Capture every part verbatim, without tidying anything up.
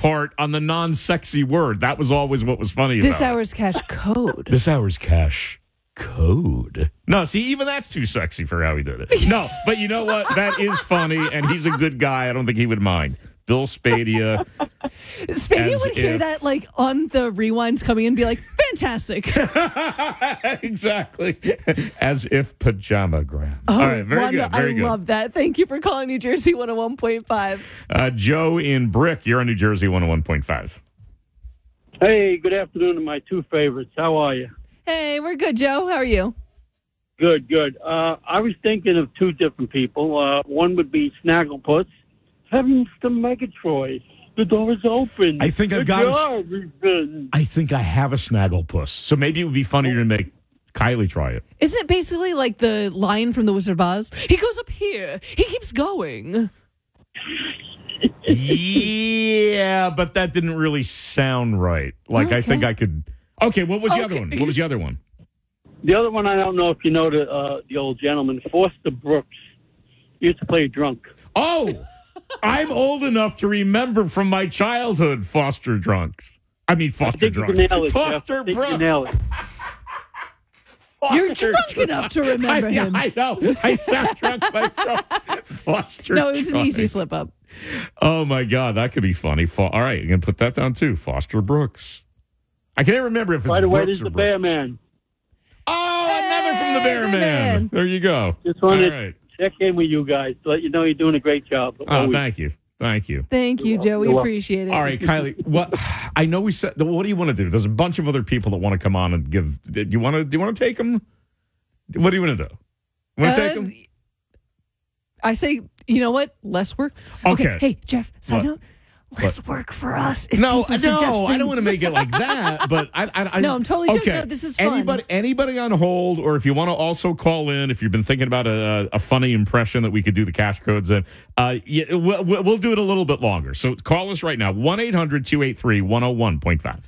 part on the non-sexy word. That was always what was funny This about hour's cash code. it. This hour's cash code. No, see, even that's too sexy for how he did it. No, but you know what? That is funny, and he's a good guy. I don't think he would mind. Bill Spadia. Spadia As would hear if- that like on the rewinds coming in and be like, fantastic. Exactly. As if pajamagram. Oh, All right, very one- good. Very I good. love that. Thank you for calling New Jersey one oh one point five. Uh, Joe in Brick, you're on New Jersey one oh one point five. Hey, good afternoon to my two favorites. How are you? Hey, we're good, Joe. How are you? Good, good. Uh, I was thinking of two different people. Uh, one would be Snagglepuss. Heavens to Megatroy. The door is open. I think I've the got a s- jar is done. I think I have a Snagglepuss, so maybe it would be funnier to make Kylie try it. Isn't it basically like the line from The Wizard of Oz? He goes up here. He keeps going. Yeah, but that didn't really sound right. Like, I Okay. think I could... Okay, what was the other Okay. one? What was the other one? The other one, I don't know if you know the, uh, the old gentleman, Foster Brooks. He used to play drunk. Oh, I'm old enough to remember from my childhood Foster Drunks. I mean, I Foster think you Drunks. can nail it, Jeff. Foster I think you Brooks. can nail it. You're Foster drunk enough to remember I, him. I know. I sound drunk myself. Foster No, it was an Drunk. easy slip up. Oh, my God. That could be funny. Fo- All right, you're going to put that down, too. Foster Brooks. I can't remember if it's By the way, Brooks this is or the Brooks. Bear Man. Oh, another from the Hey, Bear Bear Man. Man. There you go. Just wanted All right. to check in with you guys to let you know you're doing a great job. Oh, Always. thank you. Thank you. Thank you, Joe. We You're welcome. appreciate it. All right, Kylie. What I know we said. What do you want to do? There's a bunch of other people that want to come on and give. Do you want to? Do you want to take them? What do you want to do? You want to Uh, take them? I say, you know what? Less work. Okay. Hey, Jeff, side What? note. Less work for us. If No, people suggest no, I don't things. want to make it like that. But I, I, I No, I'm totally joking. okay. No, this is fun. Anybody, anybody on hold, or if you want to also call in, if you've been thinking about a, a funny impression that we could do the cash codes in, uh, yeah, we'll, we'll do it a little bit longer. So call us right now, one eight hundred two eight three one oh one point five.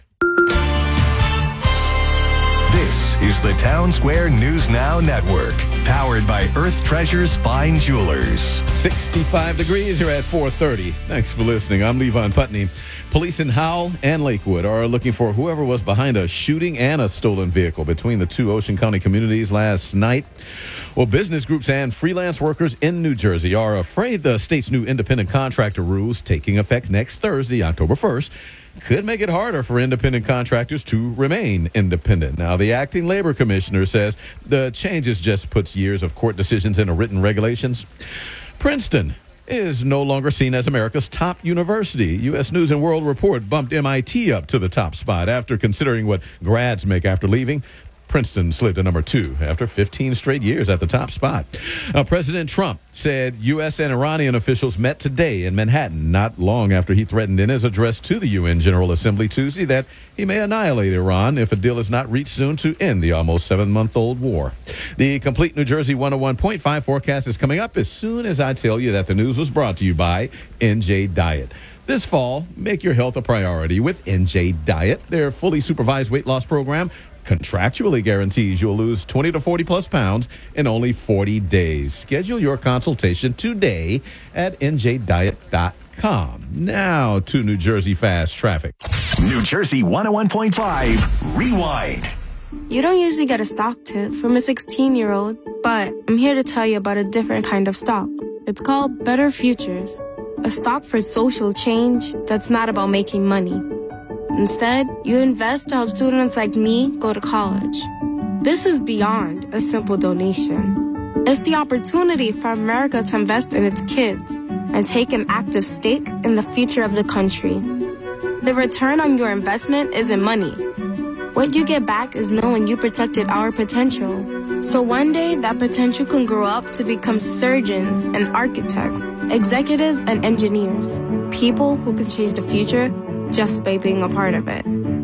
This is the Town Square News Now Network, powered by Earth Treasures Fine Jewelers. sixty-five degrees here at four thirty. Thanks for listening. I'm Levon Putney. Police in Howell and Lakewood are looking for whoever was behind a shooting and a stolen vehicle between the two Ocean County communities last night. Well, business groups and freelance workers in New Jersey are afraid the state's new independent contractor rules, taking effect next Thursday, October first, could make it harder for independent contractors to remain independent. Now, the acting labor commissioner says the changes just puts years of court decisions into written regulations. Princeton is no longer seen as America's top university. U S News and World Report bumped M I T up to the top spot after considering what grads make after leaving. Princeton slid to number two after fifteen straight years at the top spot. Uh, President Trump said U S and Iranian officials met today in Manhattan, not long after he threatened in his address to the U N General Assembly Tuesday that he may annihilate Iran if a deal is not reached soon to end the almost seven-month-old war. The complete New Jersey one oh one point five forecast is coming up as soon as I tell you that the news was brought to you by N J Diet. This fall, make your health a priority with N J Diet. Their fully supervised weight loss program contractually guarantees you'll lose twenty to forty plus pounds in only forty days. Schedule your consultation today at N J diet dot com. Now to New Jersey Fast Traffic. New Jersey one oh one point five, Rewind. You don't usually get a stock tip from a sixteen-year-old, but I'm here to tell you about a different kind of stock. It's called Better Futures, a stock for social change that's not about making money. Instead, you invest to help students like me go to college. This is beyond a simple donation. It's the opportunity for America to invest in its kids and take an active stake in the future of the country. The return on your investment isn't money. What you get back is knowing you protected our potential. So one day, that potential can grow up to become surgeons and architects, executives and engineers, people who can change the future just by being a part of it.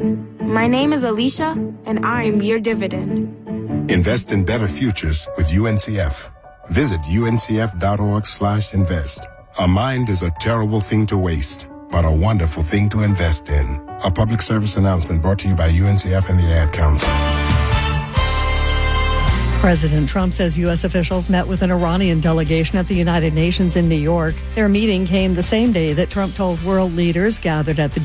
My name is Alicia, and I'm your dividend. Invest in better futures with U N C F. Visit U N C F dot org slash invest. A mind is a terrible thing to waste, but a wonderful thing to invest in. A public service announcement brought to you by U N C F and the Ad Council. President Trump says U S officials met with an Iranian delegation at the United Nations in New York. Their meeting came the same day that Trump told world leaders gathered at the